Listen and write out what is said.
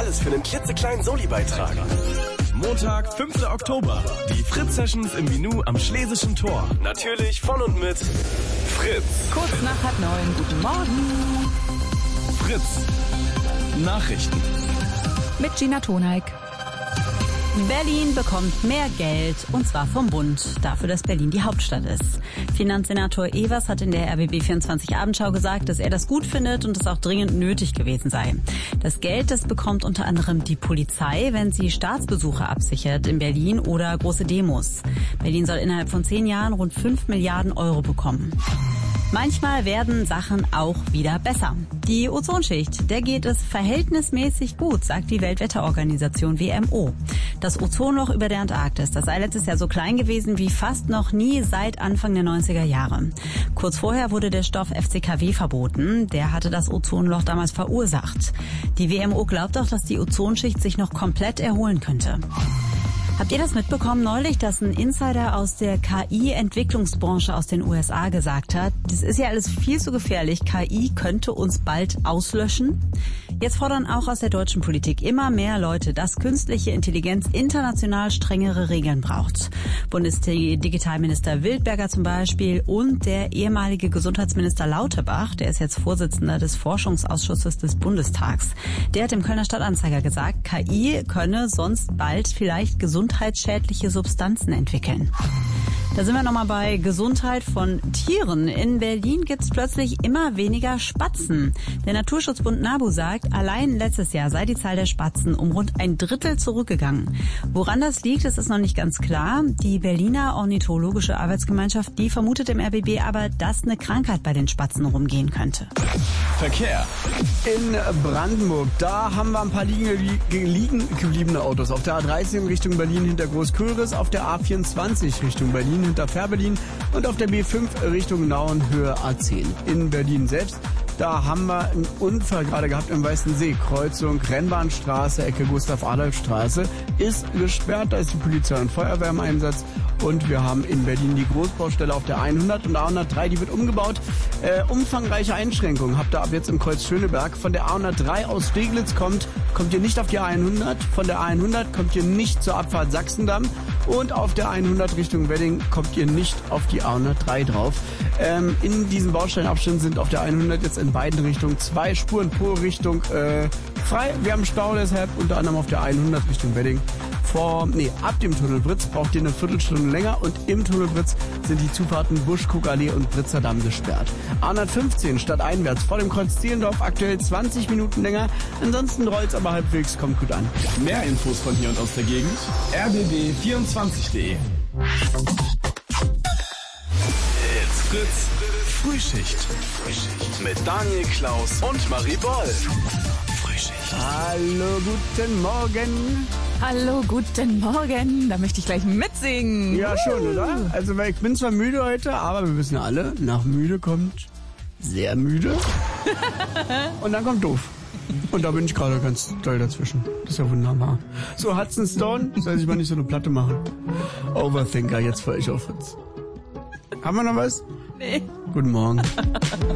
alles für einen klitzekleinen Soli-Beitrag. Montag, 5. Oktober. Die Fritz-Sessions im Minu am Schlesischen Tor. Natürlich von und mit Fritz. Kurz nach 8:30. Guten Morgen. Fritz. Nachrichten. Mit Gina Toneik. Berlin bekommt mehr Geld, und zwar vom Bund, dafür, dass Berlin die Hauptstadt ist. Finanzsenator Evers hat in der RBB24 Abendschau gesagt, dass er das gut findet und es auch dringend nötig gewesen sei. Das Geld, das bekommt unter anderem die Polizei, wenn sie Staatsbesuche absichert in Berlin oder große Demos. Berlin soll innerhalb von 10 Jahren rund 5 Milliarden Euro bekommen. Manchmal werden Sachen auch wieder besser. Die Ozonschicht, der geht es verhältnismäßig gut, sagt die Weltwetterorganisation WMO. Das Ozonloch über der Antarktis, das sei letztes Jahr so klein gewesen wie fast noch nie seit Anfang der 90er Jahre. Kurz vorher wurde der Stoff FCKW verboten. Der hatte das Ozonloch damals verursacht. Die WMO glaubt auch, dass die Ozonschicht sich noch komplett erholen könnte. Habt ihr das mitbekommen neulich, dass ein Insider aus der KI-Entwicklungsbranche aus den USA gesagt hat, das ist ja alles viel zu gefährlich, KI könnte uns bald auslöschen? Jetzt fordern auch aus der deutschen Politik immer mehr Leute, dass künstliche Intelligenz international strengere Regeln braucht. Bundesdigitalminister Wildberger zum Beispiel und der ehemalige Gesundheitsminister Lauterbach, der ist jetzt Vorsitzender des Forschungsausschusses des Bundestags, der hat im Kölner Stadtanzeiger gesagt, KI könne sonst bald vielleicht gesundheitsschädliche Substanzen entwickeln. Da sind wir nochmal bei Gesundheit von Tieren. In Berlin gibt's plötzlich immer weniger Spatzen. Der Naturschutzbund NABU sagt, allein letztes Jahr sei die Zahl der Spatzen um rund 1/3 zurückgegangen. Woran das liegt, das ist noch nicht ganz klar. Die Berliner Ornithologische Arbeitsgemeinschaft, die vermutet im RBB aber, dass eine Krankheit bei den Spatzen rumgehen könnte. Verkehr. In Brandenburg, da haben wir ein paar liegen gebliebene Autos. Auf der A13 Richtung Berlin hinter Großköris, auf der A24 Richtung Berlin hinter Fährberlin und auf der B5 Richtung Nauen Höhe A10. In Berlin selbst, da haben wir einen Unfall gerade gehabt im Weißensee. Kreuzung Rennbahnstraße, Ecke Gustav-Adolf-Straße ist gesperrt. Da ist die Polizei und Feuerwehr im Einsatz. Und wir haben in Berlin die Großbaustelle auf der 100 und A103, die wird umgebaut. Umfangreiche Einschränkungen habt ihr ab jetzt im Kreuz Schöneberg. Von der A103 aus Steglitz kommt ihr nicht auf die A100. Von der A100 kommt ihr nicht zur Abfahrt Sachsendamm. Und auf der 100 Richtung Wedding kommt ihr nicht auf die A103 drauf. In diesem Baustellenabschnitt sind auf der 100 jetzt in beiden Richtungen 2 Spuren pro Richtung frei. Wir haben Stau deshalb unter anderem auf der 100 Richtung Wedding. Ab dem Tunnel Britz braucht ihr eine Viertelstunde länger und im Tunnel Britz sind die Zufahrten Buschkuckallee und Britzer Damm gesperrt. A115 stadteinwärts vor dem Kreuz Zehlendorf aktuell 20 Minuten länger. Ansonsten rollt's aber halbwegs, kommt gut an. Mehr Infos von hier und aus der Gegend. rbb24.de. It's Fritz Frühschicht. Mit Daniel Klaus und Marie Boll. Frühschicht. Hallo, guten Morgen. Hallo, guten Morgen. Da möchte ich gleich mitsingen. Ja, schon, oder? Also, weil ich bin zwar müde heute, aber wir wissen ja alle, nach müde kommt sehr müde. Und dann kommt doof. Und da bin ich gerade ganz doll dazwischen. Das ist ja wunderbar. So, Hudson Stone, soll sich mal nicht so eine Platte machen. Overthinker, jetzt für euch auf Fritz. Haben wir noch was? Nee. Guten Morgen.